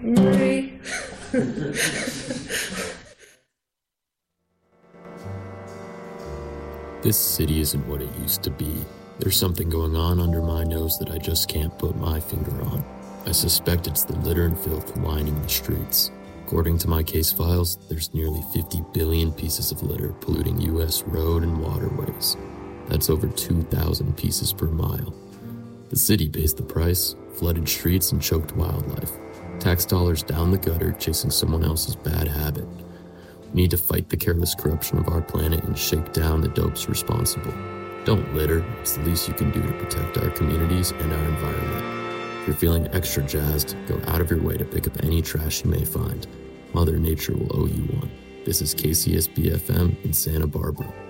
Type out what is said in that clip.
Marie. This city isn't what it used to be. There's something going on under my nose that I just can't put my finger on. I suspect it's the litter and filth lining the streets. According to my case files, there's nearly 50 billion pieces of litter polluting U.S. road and waterways. That's over 2,000 pieces per mile. The city pays the price: flooded streets and choked wildlife. Tax dollars down the gutter chasing someone else's bad habit. We need to fight the careless corruption of our planet and shake down the dopes responsible. Don't litter. It's the least you can do to protect our communities and our environment. If you're feeling extra jazzed, go out of your way to pick up any trash you may find. Mother Nature will owe you one. This is KCSB FM in Santa Barbara.